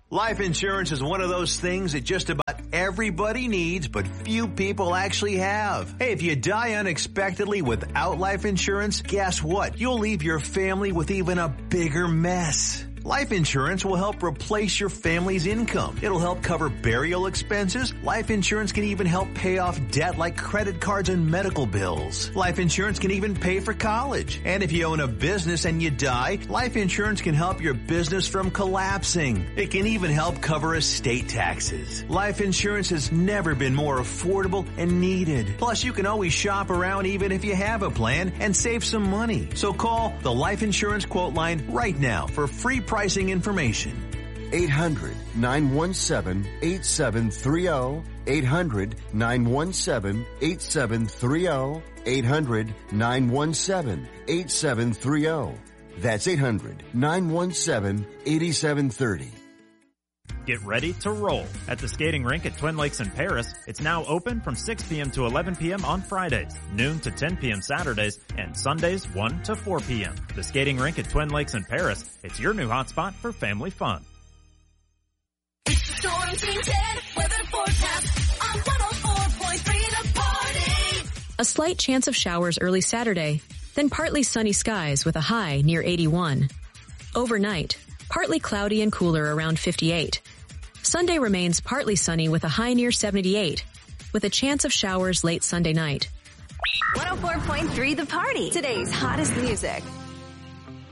Life insurance is one of those things that just about everybody needs, but few people actually have. Hey, if you die unexpectedly without life insurance, guess what? You'll leave your family with even a bigger mess. Life insurance will help replace your family's income. It'll help cover burial expenses. Life insurance can even help pay off debt like credit cards and medical bills. Life insurance can even pay for college. And if you own a business and you die, life insurance can help your business from collapsing. It can even help cover estate taxes. Life insurance has never been more affordable and needed. Plus, you can always shop around even if you have a plan and save some money. So call the Life Insurance Quote Line right now for free pricing information. 800-917-8730. 800-917-8730. 800-917-8730. That's 800-917-8730. Get ready to roll. At the skating rink at Twin Lakes in Paris, it's now open from 6 p.m. to 11 p.m. on Fridays, noon to 10 p.m. Saturdays, and Sundays 1 to 4 p.m. The skating rink at Twin Lakes in Paris, it's your new hotspot for family fun. It's the Storm Team 10 weather forecast on 104.3 The Party. A slight chance of showers early Saturday, then partly sunny skies with a high near 81. Overnight, partly cloudy and cooler around 58. Sunday remains partly sunny with a high near 78, with a chance of showers late Sunday night. 104.3 The Party, today's hottest music.